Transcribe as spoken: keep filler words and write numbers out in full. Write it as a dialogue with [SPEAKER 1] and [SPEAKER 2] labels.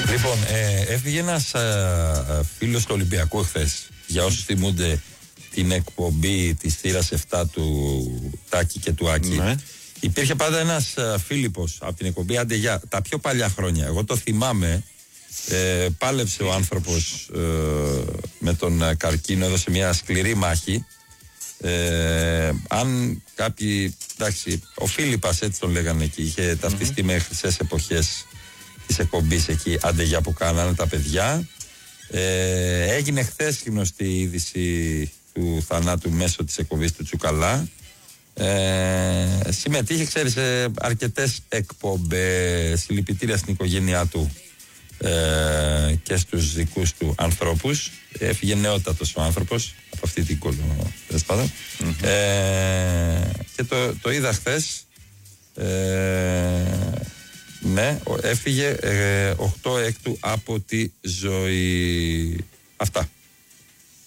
[SPEAKER 1] Λοιπόν, ε, έφυγε ένας ε, φίλος του Ολυμπιακού χθες. Για όσους θυμούνται την εκπομπή της θύρας επτά του Τάκη και του Άκη. Ναι. Υπήρχε πάντα ένας ε, Φίλιππος από την εκπομπή Άντε Γεια, τα πιο παλιά χρόνια. Εγώ το θυμάμαι. Ε, πάλεψε ο άνθρωπος ε, με τον καρκίνο, έδωσε μια σκληρή μάχη. Ε, αν κάποιοι, εντάξει, ο Φίλιππας έτσι τον λέγανε εκεί, είχε ταυτιστεί mm-hmm. με χρυσές εποχές της εκπομπής εκεί, Άντε Γεια που κάνανε τα παιδιά. Ε, έγινε χθες γνωστή η είδηση του θανάτου μέσω της εκπομπής του Τσουκαλά. Ε, συμμετείχε, ξέρεις, σε αρκετές εκπομπές. Συλληπιτήρια στην οικογένειά του ε, και στους δικούς του ανθρώπους. Έφυγε νεότατος ο άνθρωπος από αυτή την κόλλο, mm-hmm. ε, και το, το είδα χθες. ε, ναι, έφυγε ε, οκτώ έκτου από τη ζωή. Αυτά.